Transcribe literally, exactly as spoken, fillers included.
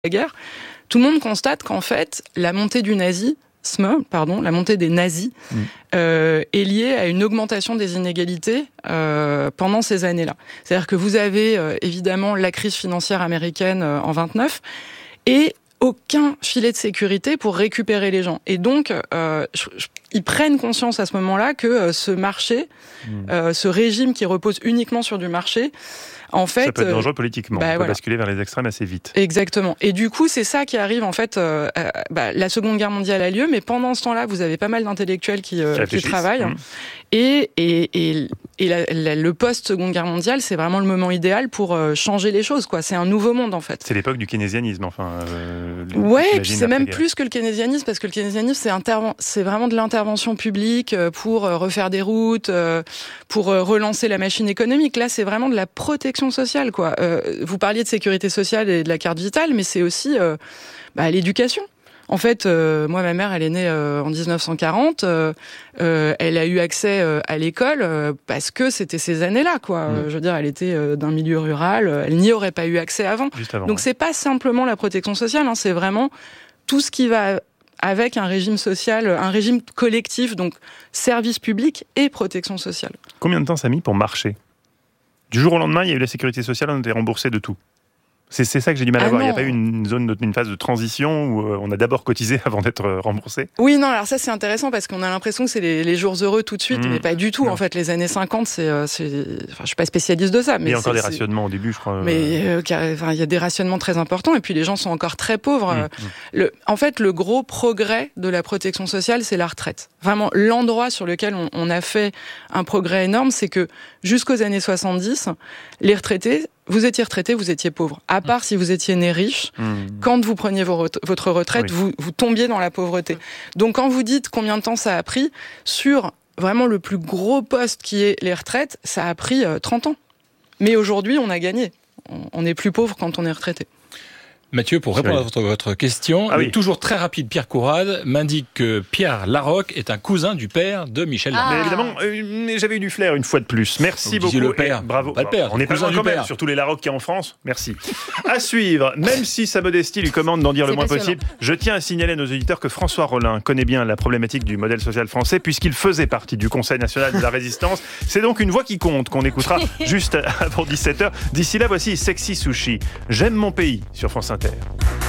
la guerre, tout le monde constate qu'en fait, la montée du nazisme, pardon, la montée des nazis mmh. euh, est liée à une augmentation des inégalités euh, pendant ces années-là. C'est-à-dire que vous avez euh, évidemment la crise financière américaine euh, en vingt-neuf et aucun filet de sécurité pour récupérer les gens. Et donc, euh, je, je, ils prennent conscience à ce moment-là que euh, ce marché, mmh. euh, ce régime qui repose uniquement sur du marché, en fait, ça peut être dangereux politiquement, bah, on peut voilà. basculer vers les extrêmes assez vite. Exactement. Et du coup, c'est ça qui arrive, en fait, euh, euh, bah, la Seconde Guerre mondiale a lieu, mais pendant ce temps-là, vous avez pas mal d'intellectuels qui, euh, qui travaillent. Mmh. Et, et, et, et la, la, le post-Seconde Guerre mondiale, c'est vraiment le moment idéal pour euh, changer les choses, quoi. C'est un nouveau monde, en fait. C'est l'époque du keynésianisme, enfin. Euh, ouais, et puis c'est même plus que le keynésianisme, parce que le keynésianisme, c'est, interven- c'est vraiment de l'intervention publique pour euh, refaire des routes, euh, pour euh, relancer la machine économique. Là, c'est vraiment de la protection sociale, quoi. Euh, vous parliez de sécurité sociale et de la carte vitale, mais c'est aussi euh, bah, l'éducation. En fait, euh, moi, ma mère, elle est née euh, en dix-neuf cent quarante. Euh, euh, elle a eu accès euh, à l'école euh, parce que c'était ces années-là, quoi. Mmh. Je veux dire, elle était euh, d'un milieu rural. Elle n'y aurait pas eu accès avant. Juste avant. Donc, ouais. c'est pas simplement la protection sociale. Hein, c'est vraiment tout ce qui va avec un régime social, un régime collectif, donc service public et protection sociale. Combien de temps ça a mis pour marcher ? Du jour au lendemain, il y a eu la sécurité sociale, on était remboursé de tout. C'est, c'est ça que j'ai du mal à ah voir. Non. Il n'y a pas eu une zone, une phase de transition où on a d'abord cotisé avant d'être remboursé. Oui, non, alors ça c'est intéressant parce qu'on a l'impression que c'est les, les jours heureux tout de suite, mmh. mais pas du tout. Non. En fait, les années cinquante, c'est, c'est, enfin, je suis pas spécialiste de ça, mais il y a encore c'est, des rationnements au début, je crois. Mais euh, enfin, il y a des rationnements très importants et puis les gens sont encore très pauvres. Mmh. Le, en fait, le gros progrès de la protection sociale, c'est la retraite. Vraiment, l'endroit sur lequel on, on a fait un progrès énorme, c'est que jusqu'aux années soixante-dix, les retraités vous étiez retraité, vous étiez pauvre. À part si vous étiez né riche, mmh. quand vous preniez vos re- votre retraite, oui. vous, vous tombiez dans la pauvreté. Donc quand vous dites combien de temps ça a pris, sur vraiment le plus gros poste qui est les retraites, ça a pris euh, trente ans. Mais aujourd'hui, on a gagné. On, on est plus pauvre quand on est retraité. Mathieu, pour répondre à votre, votre question, ah oui. toujours très rapide, Pierre Courade m'indique que Pierre Larocque est un cousin du père de Michel Larocque. Ah. Mais évidemment, euh, j'avais eu du flair une fois de plus. Merci Vous beaucoup. le père, bravo. Pas le père, on n'est pas loin quand même, surtout les Larocque qu'il y a en France. Merci. À suivre, même si sa modestie lui commande d'en dire C'est le moins passionnant. possible, je tiens à signaler à nos auditeurs que François Rollin connaît bien la problématique du modèle social français puisqu'il faisait partie du Conseil national de la résistance. C'est donc une voix qui compte qu'on écoutera juste avant dix-sept heures. D'ici là, voici Sexy Sushi. J'aime mon pays sur France Inter.